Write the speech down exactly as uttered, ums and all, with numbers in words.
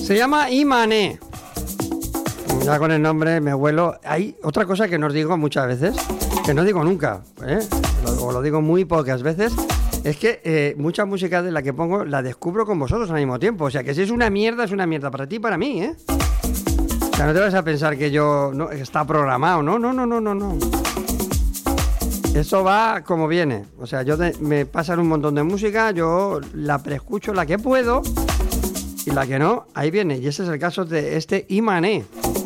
Se llama Imané. Ya con el nombre me vuelo. Hay otra cosa que no os digo muchas veces, que no digo nunca, ¿eh? o lo digo muy pocas veces, es que eh, mucha música de la que pongo la descubro con vosotros al mismo tiempo. O sea, que si es una mierda, es una mierda para ti y para mí, ¿eh? O sea, no te vas a pensar que yo no, está programado, no, no, no, no, no, no. Eso va como viene. O sea, yo de, me pasan un montón de música, yo la preescucho la que puedo y la que no, ahí viene. Y ese es el caso de este Imané.